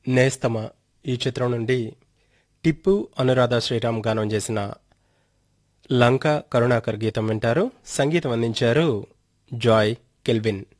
నేస్తమ ఈ చిత్రం నుండి టిప్పు అనురాధ శ్రీరామ్ గానం చేసిన లంక కరుణాకర్ గీతం వింటారు. సంగీతం అందించారు జాయ్ కెల్విన్.